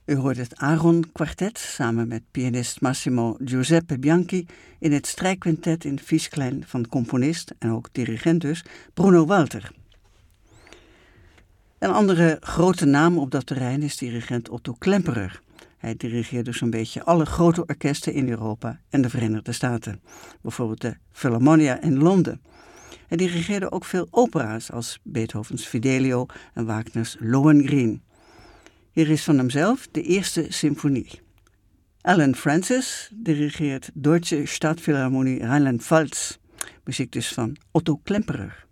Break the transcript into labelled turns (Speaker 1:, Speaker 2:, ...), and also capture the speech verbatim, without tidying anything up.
Speaker 1: U hoort het Aron Kwartet samen met pianist Massimo Giuseppe Bianchi in het strijkquintet in Viesklein van componist en ook dirigent dus Bruno Walter. Een andere grote naam op dat terrein is dirigent Otto Klemperer. Hij dirigeerde zo'n beetje alle grote orkesten in Europa en de Verenigde Staten. Bijvoorbeeld de Philharmonia in Londen. Hij dirigeerde ook veel opera's als Beethovens Fidelio en Wagners Lohengrin. Hier is van hemzelf de eerste symfonie. Alan Francis dirigeert Deutsche Staatsphilharmonie Rheinland-Pfalz. Muziek dus van Otto Klemperer.